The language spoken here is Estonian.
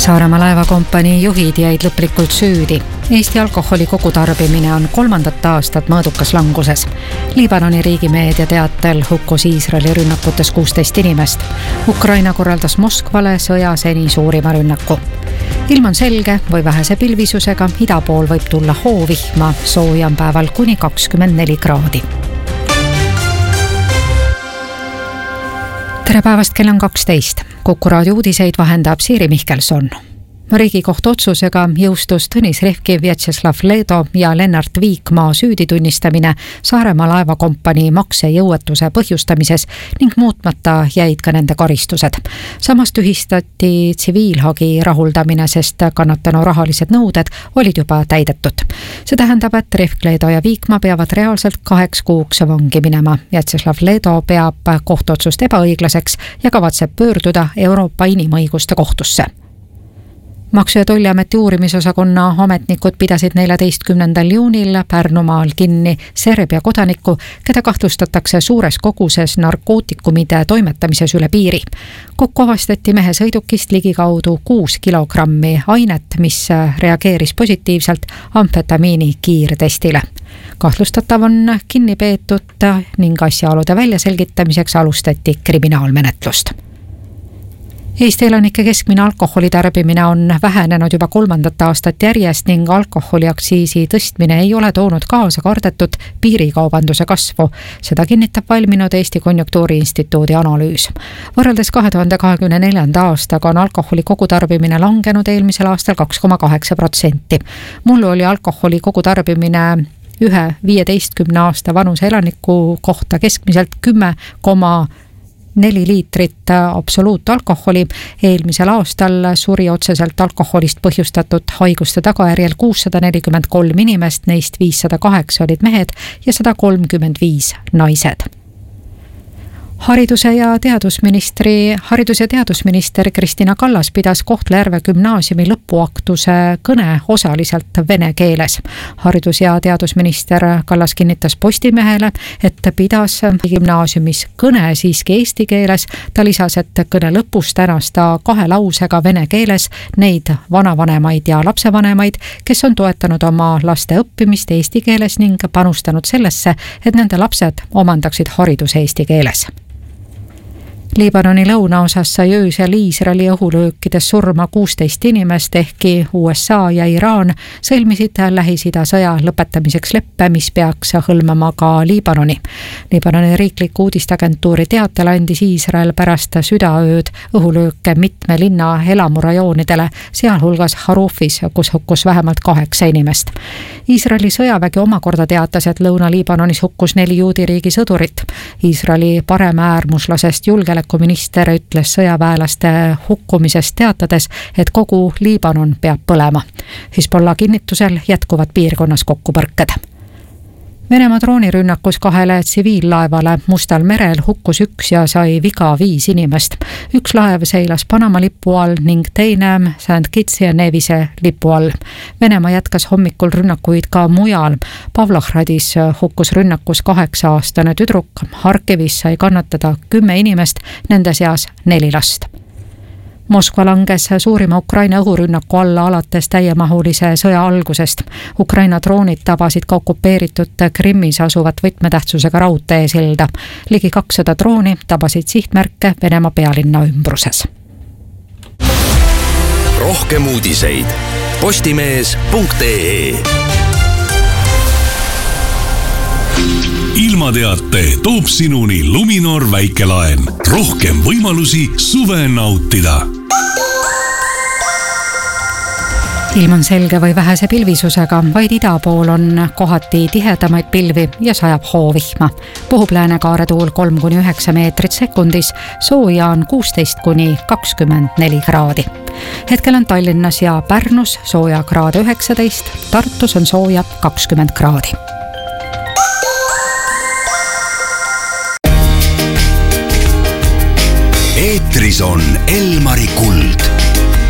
Saaremaa laevakompanii juhid jäid lõplikult süüdi. Eesti alkoholi kogutarbimine on 3. aastat mõõdukas languses. Liibanoni riigimeedia teatel hukkus Iisraeli rünnakutes 16 inimest. Ukraina korraldas Moskvale sõja seni suurima rünnaku. Ilm on selge või vähese pilvisusega, ida pool võib tulla hoovihma, sooja on päeval kuni 24 kraadi. Tere päevast, kell on 12. Kuku raadio uudiseid vahendab Siiri Mihkelson. Riigikohtu otsusega jõustus Tõnis Rehkiv, Vjatšeslav Ledo ja Lennart Viikmaa süüditunnistamine Saaremaa laevakompanii maksejõuetuse põhjustamises ning muutmata jäid ka nende karistused. Samas tühistati tsiviilhagi rahuldamine, sest kannatanu rahalised nõuded olid juba täidetud. See tähendab, et Rehk, Ledo ja Viikmaa peavad reaalselt 2 kuuks vangi minema. Vjatšeslav Ledo peab kohtuotsust ebaõiglaseks ja kavatseb pöörduda Euroopa Inimõiguste Kohtusse. Maksu- ja Tolliameti uurimisosakonna ametnikud pidasid 14. juunil Pärnumaal kinni Serbia kodanikku, keda kahtlustatakse suures koguses narkootikumide toimetamises üle piiri. Kokku avastati mehe sõidukist ligikaudu 6 kilogrammi ainet, mis reageeris positiivselt amfetamiini kiirtestile. Kahtlustatav on kinni peetud ning asjaolude väljaselgitamiseks alustati kriminaalmenetlust. Eesti elanike keskmine alkoholitarbimine on vähenenud juba 3. aastat järjest ning alkoholiaktsiisi tõstmine ei ole toonud kaasa kardetud piirikaubanduse kasvu. Seda kinnitab valminud Eesti Konjunktuuriinstituudi analüüs. Võrreldes 2024. aastaga on alkoholi kogutarbimine langenud eelmisel aastal 2,8%. Mullu oli alkoholi kogutarbimine ühe 15 aasta vanuse elaniku kohta keskmiselt 10,4 liitrit absoluutalkoholi. Eelmisel aastal suri otseselt alkoholist põhjustatud haiguste tagajärjel 643 inimest, neist 508 olid mehed ja 135 naised. Haridus- ja teadusminister Kristina Kallas pidas Kohtla-Järve gümnaasiumi lõpuaktuse kõne osaliselt vene keeles. Haridus- ja teadusminister Kallas kinnitas Postimehele, et pidas gümnaasiumis kõne siiski eesti keeles. Ta lisas, et kõne lõpus tänas ta 2 lausega vene keeles neid vanavanemaid ja lapsevanemaid, kes on toetanud oma laste õppimist eesti keeles ning panustanud sellesse, et nende lapsed omandaksid hariduse eesti keeles. Liibanoni lõunaosas sai öösel Iisraeli õhulöökides surma 16 inimest, ehkki USA ja Iraan sõlmisid Lähis-Ida sõja lõpetamiseks leppe, mis peaks hõlmama ka Liibanoni. Liibanoni riikliku uudisteagentuuri teatel andis Iisrael pärast südaööd õhulööke mitme linna elamurajoonidele, sealhulgas Harufis, kus hukkus vähemalt 8 inimest. Iisraeli sõjavägi omakorda teatas, et Lõuna-Liibanonis hukkus 4 juudi riigi sõdurit. Iisraeli paremäärmuslasest julgeolekuminister ütles sõjaväelaste hukkumisest teatades, et kogu Liibanon peab põlema. Hezbollah kinnitusel jätkuvad piirkonnas kokkupõrked. Venemaa droonirünnakus 2 tsiviillaevale Mustal merel hukkus 1 ja sai viga 5 inimest. 1 laev seilas Panama lipu all ning teine St. Kitsi ja Nevise lipu all. Venemaa jätkas hommikul rünnakuid ka mujal. Pavlohradis hukkus rünnakus 8-aastane tüdruk. Harkivis sai kannatada 10 inimest, nende seas 4 last. Moskva langes suurima Ukraina õhurünnaku alla alates täiemahulise sõja algusest. Ukraina droonid tabasid ka okupeeritud Krimmis asuvat võtmetähtsusega raudteesilda. Ligi 200 drooni tabasid sihtmärke Venemaa pealinna ümbruses. Rohkem uudiseid postimees.ee. Ilmateate toob sinuni Luminor väikelaen. Rohkem võimalusi suve nautida. Ilm on selge või vähese pilvisusega, vaid ida pool on kohati tihedamaid pilvi ja sajab hoovihma. Puhub läänekaare tuul 3-9 meetrit sekundis, sooja on 16-24 kraadi. Hetkel on Tallinnas ja Pärnus sooja kraade 19, Tartus on sooja 20 kraadi. Eetris on Elmari Kuld.